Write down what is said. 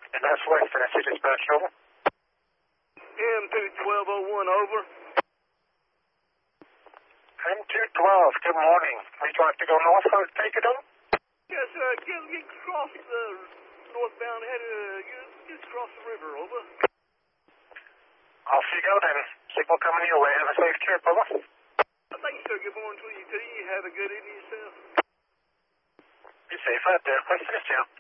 And that's West Tennessee Dispatch, over. M21201, over. M212, good morning. Would you like to go north or take it on? Yes, get across the northbound head, just across the river, over. Off you go then. Signal coming your way. Have a safe trip, over. Thank you, sir. Good morning to you, too. Have a good evening yourself. Be safe out there. West Tennessee.